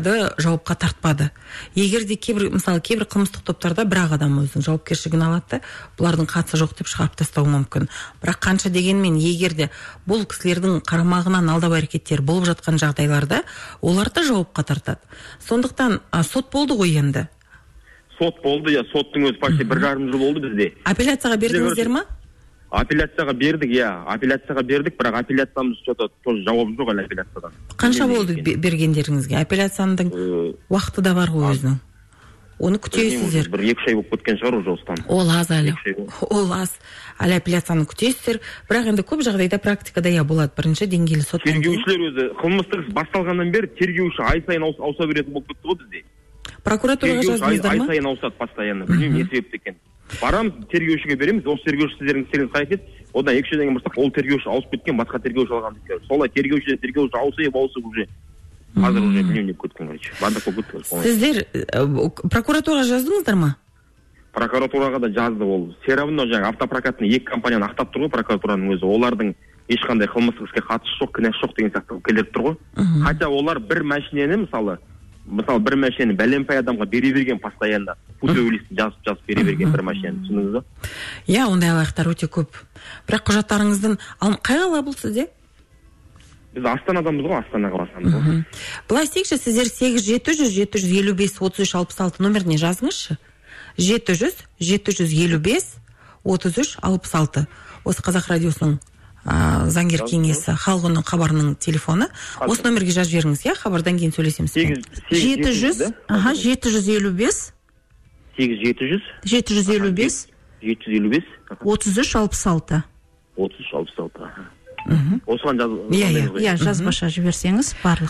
жауапқа тартпады. Егер де мысалы кейбір қылмыстық топтарда бір-ақ адам өзінің жауапкершілігін алады, бұлардың қатысы жоқ деп шығарып тастауы мүмкін. Бірақ қанша дегенмен, егер де бұл кісілердің қарамағынан алдау әрекеттер болып жатқан жағдайларда, оларды жауапқа тартады. Сондықтан сот болды ғой енді. Сот болды, соттың өзі почти 1,5 жыл болды бізде. Апелляцияға бердіңіздер ма? Апелляцияға бердік, бірақ апелляциямыз тоже жауап жоқ әлі апелляциядан. Қанша болды бергендеріңізге? Апелляцияның уақыты да бар ғой өзінің. Оны күтесіздер. Бір 2 ай болып кеткен шығар уже осыдан. Ол аз әлі. Ол аз. Әлі апелляцияны күтесіздер. Бірақ енді көп жағдайда практикада болады. Бірінші деңгейлі сот. Тергеушілер өзі қылмыстық іс басталғаннан бері тергеуші ай сайын ауыса беретін болып кетті ғой бізде. Прокуратураға жаздыңыздар ма? Ай сайын ауысады постоянно. Білмеймін не себепті екен. Барамыз, тергеушіге береміз, осы тергеуші сіздердің істеріңіз қайтеді, одан 2 жылдан кейін барсақ, ол тергеуші ауысып кеткен, басқа тергеуші алған дейді. Солай тергеуші ауысып уже қазір уже білмеймін деп кеткен, короче. Бардық болып кетті. Сіздер прокуратураға жаздыңыздар ма? Прокуратураға да жазды ол. Все равно жаңа автопрокаттың 2 компанияны ақтап тұр ғой прокуратураның өзі. Олардың ешқандай қылмыстық іске қатысы жоқ, кінәсі жоқ деген сияқты келіп тұр ғой. Хотя олар бір машинені мысалы бір машинені бәленбай адамға бере берген постоянно. Путевлисті жазып бере берген бір машинені. Түсіндіңіз ба? Иә, ондай алаяқтар өте көп. Бірақ құжаттарыңыздың қай қала бұл сізде? Біз Астанадамыз ғой, Астана қаласымыз ғой. Былай істейікші, сіздер 800-755-33-66 номеріне жазыңызшы. 700-755-33-66. Осы Қазақ радиосының заңгер кеңесі халық үні хабарының телефоны. Осы номерге жазып жіберіңіз, иә, хабардан кейін сөйлесеміз. 755 33-66. Осыған жазбаша жіберсеңіз барлық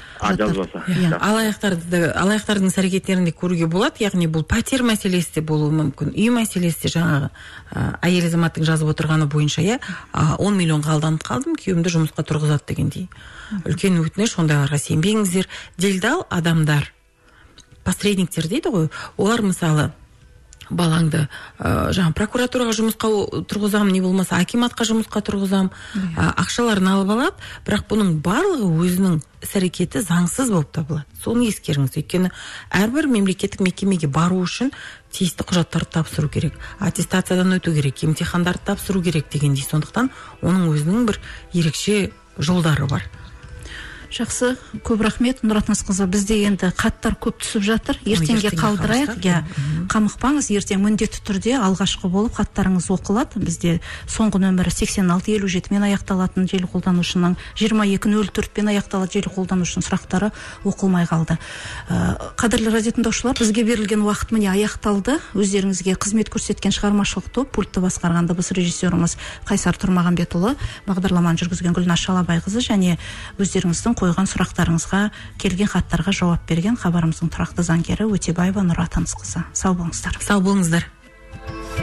алаяқтардың әрекеттерінде көруге болады. Яғни бұл пәтер мәселесі де болуы мүмкін, үй мәселесі, жаңағы әйел азаматтың жазып отырғаны бойынша 10 миллионға алданып қалдым, күйеуімді жұмысқа тұрғызады дегендей. Үлкен өтініш, ондайларға сенбеңіздер. Делдал адамдар, посредниктер дейді ғой, олар мысалы балаңды жаңа прокуратураға жұмысқа тұрғызам, не болмаса акиматқа жұмысқа тұрғызам, ақшаларын алып алады, бірақ бұның барлығы өзінің іс-әрекеті заңсыз болып табылады. Соны ескеріңіз. Өйткені әрбір мемлекеттік мекемеге бару үшін тиісті құжаттарды тапсыру керек, аттестациядан өту керек, емтихандарды тапсыру керек дегендей. Сондықтан оның өзінің бір ерекше жолдары бар. Жақсы, көп рахмет, Нұрат Насқызы. Бізде енді хаттар көп түсіп жатыр. Ертеңге қалдырайық. Қамықпаңыз, ертең міндетті түрде алғашқы болып хаттарыңыз оқылады. Бізде соңғы нөмірі 8657-мен аяқталатын желі қолданушының 2204-пен аяқталатын желі қолданушының сұрақтары оқылмай қалды. Қадірлі радио тыңдаушылар, бізге берілген уақыт міне аяқталды. Өздеріңізге қызмет көрсеткен шығармашылық топ, пультті басқарған дыбыс режиссеріміз Қайсар Тұрмағанбетұлы, бағдарламаны жүргізген Гүлнаш Шалабайқызы және өздеріңіздің қойған сұрақтарыңызға, келген хаттарға жауап берген хабарымыздың тұрақты заңгері Өтебаева Нұрат Насқызы. Сау болыңыздар. Сау болыңыздар.